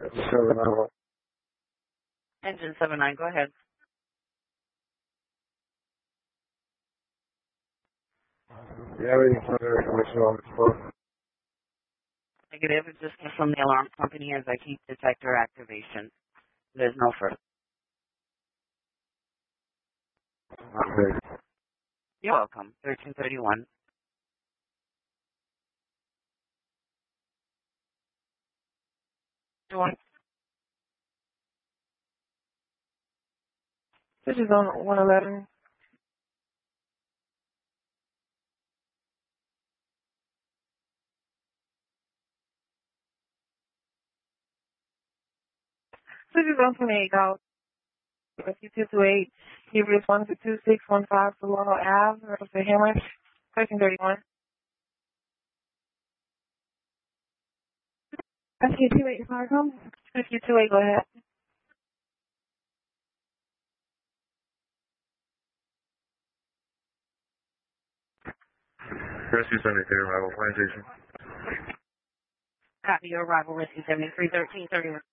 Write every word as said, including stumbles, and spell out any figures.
seven nine. Engine seven nine, go ahead. Yeah, we can further information on this phone. Negative, it just came from the alarm company as I keep detector activation. There's no further. Okay. You're welcome. thirteen thirty-one. One. This is on one eleven. This is on twenty-eight dollars. Rescue two two eight. Hebrews one two six one five Solano Ave. Rescue Hammer. thirteen thirty-one. Rescue two eight Fargo. Rescue two eight, go ahead. Rescue seventy-three, arrival, plantation. Copy your arrival, Rescue seventy-three, thirteen thirty-one.